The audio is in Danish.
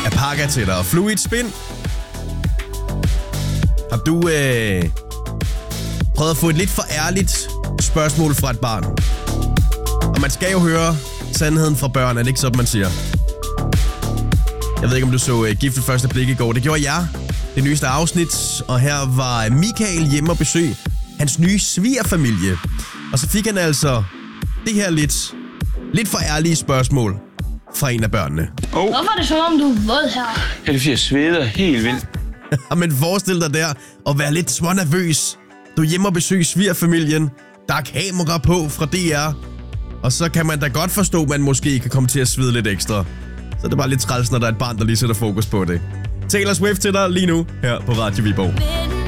af Pakka til dig. Fluid Spin. Har du prøvet at få et lidt for ærligt spørgsmål fra et barn? Og man skal jo høre sandheden fra børn, er det ikke sådan, man siger? Jeg ved ikke, om du så Gift ved første blik i går. Det gjorde jeg. Det nyeste afsnit. Og her var Michael hjemme og besøg hans nye svigerfamilie. Og så fik han altså det her lidt for ærlige spørgsmål fra en af børnene. Hvorfor er det som om, du er våd her? Ja, det er fordi, jeg sveder helt vildt. Men forestil dig der at være lidt smånervøs. Du er hjemme og besøg svigerfamilien. Der er kamera på fra DR. Og så kan man da godt forstå, at man måske kan komme til at svede lidt ekstra. Så det er bare lidt træls, når der er et barn, der lige sætter fokus på det. Taylor Swift til dig lige nu her på Radio Viborg.